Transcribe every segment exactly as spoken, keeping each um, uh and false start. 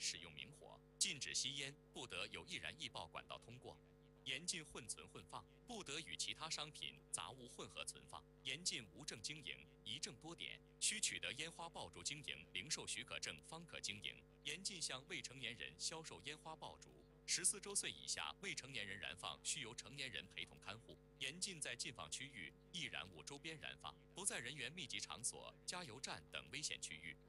使用明火，禁止吸烟，不得有易燃易爆管道通过。严禁混存混放，不得与其他商品、杂物混合存放；严禁无证经营，一证多点，需取得烟花爆竹经营零售许可证方可经营；严禁向未成年人销售烟花爆竹；十四周岁以下未成年人燃放需由成年人陪同看护；严禁在禁放区域、易燃物周边燃放，不在人员密集场所、加油站等危险区域。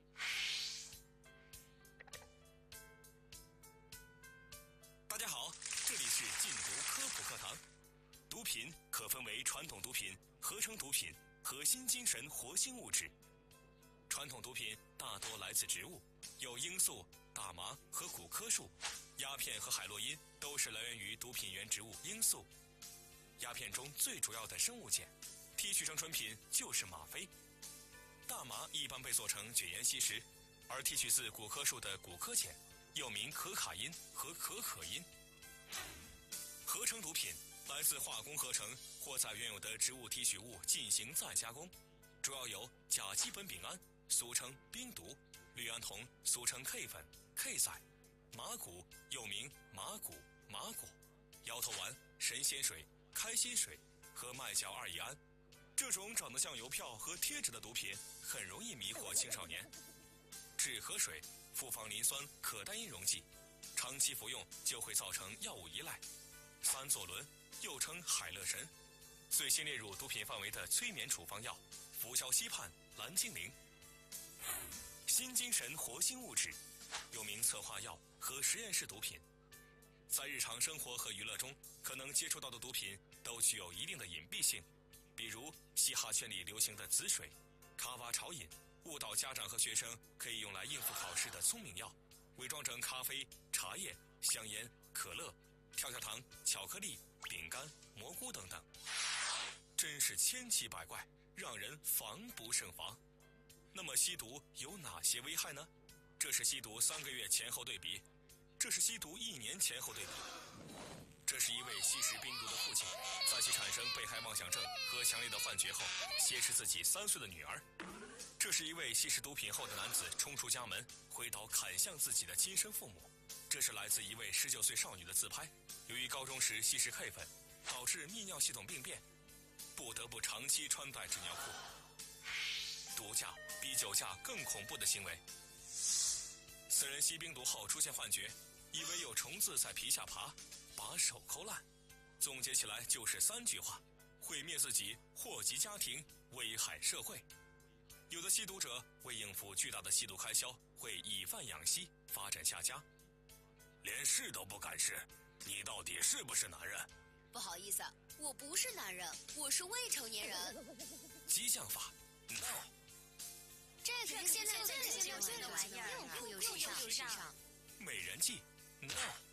大家好，这里是禁毒科普课堂。毒品可分为传统毒品、合成毒品和新精神活性物质。传统毒品大多来自植物，有罂粟、大麻和古柯树。鸦片和海洛因都是来源于毒品原植物罂粟。鸦片中最主要的生物键，提取成纯品就是吗啡。大麻一般被做成卷烟吸食，而提取自古柯树的古柯碱又名可卡因和可可因。合成毒品来自化工合成或在原有的植物提取物进行再加工，主要有甲基苯丙胺，俗称冰毒；氯胺酮，俗称 K 粉、K 仔；麻古又名麻古、麻果；摇头丸、神仙水、开心水和麦角二乙胺。这种长得像邮票和贴纸的毒品很容易迷惑青少年。治河水、复方磷酸可单因溶剂，长期服用就会造成药物依赖。三唑仑又称海乐神，最新列入毒品范围的催眠处方药氟硝西泮、蓝精灵。新精神活性物质又名策划药和实验室毒品，在日常生活和娱乐中可能接触到的毒品都具有一定的隐蔽性，比如嘻哈圈里流行的紫水、卡瓦潮饮，误导家长和学生可以用来应付考试的聪明药，伪装成咖啡、茶叶、香烟、可乐、跳跳糖、巧克力、饼干、蘑菇等等，真是千奇百怪，让人防不胜防。那么吸毒有哪些危害呢？这是吸毒三个月前后对比，这是吸毒一年前后对比。这是一位吸食冰毒的父亲，在其产生被害妄想症和强烈的幻觉后，挟持自己三岁的女儿。这是一位吸食毒品后的男子冲出家门，挥刀砍向自己的亲生父母。这是来自一位十九岁少女的自拍，由于高中时吸食 K 粉，导致泌尿系统病变，不得不长期穿戴纸尿裤。毒驾比酒驾更恐怖的行为。此人吸冰毒后出现幻觉，以为有虫子在皮下爬，把手抠烂。总结起来就是三句话：毁灭自己，祸及家庭，危害社会。有的吸毒者为应付巨大的吸毒开销，会以贩养吸，发展下家。连试都不敢试，你到底是不是男人？ 不好意思，我不是男人，我是未成年人。 激将法 ，no。 这个现在最流行的玩意儿，又酷又时尚。 美人计 ，no。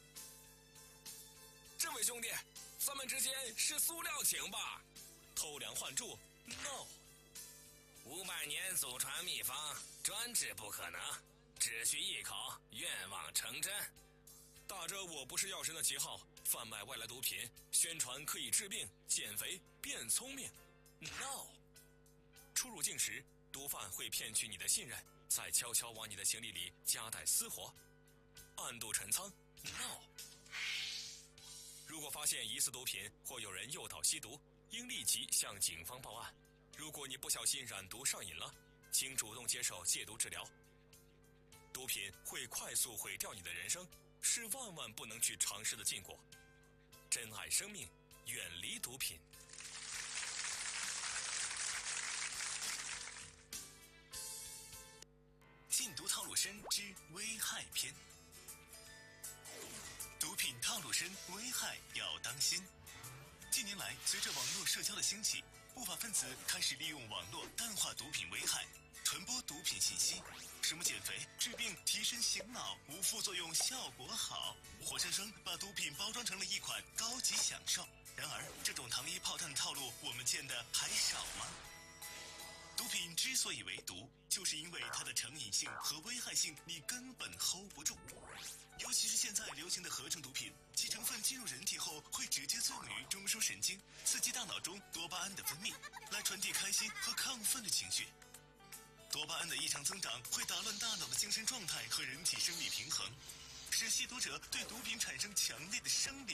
这位兄弟，咱们之间是塑料情吧？偷梁换柱 ，no。五百年祖传秘方，专治不可能，只需一口，愿望成真。打着我不是药神的旗号，贩卖外来毒品，宣传可以治病、减肥、变聪明 ，no。出入境时，毒贩会骗取你的信任，再悄悄往你的行李里夹带私货，暗度陈仓 ，no。如果发现疑似毒品或有人诱导吸毒，应立即向警方报案。如果你不小心染毒上瘾了，请主动接受戒毒治疗。毒品会快速毁掉你的人生，是万万不能去尝试的禁果。珍爱生命，远离毒品。禁毒套路深之危害篇。毒品套路深，危害要当心。近年来，随着网络社交的兴起，不法分子开始利用网络淡化毒品危害，传播毒品信息，什么减肥、治病、提神醒脑、无副作用、效果好，活生生把毒品包装成了一款高级享受。然而，这种糖衣炮弹的套路，我们见的还少吗？毒品之所以为毒，就是因为它的成瘾性和危害性你根本 hold 不住。尤其是现在流行的合成毒品，其成分进入人体后会直接作用于中枢神经，刺激大脑中多巴胺的分泌，来传递开心和亢奋的情绪。 多巴胺的异常增长会打乱大脑的精神状态和人体生理平衡，使吸毒者对毒品产生强烈的生理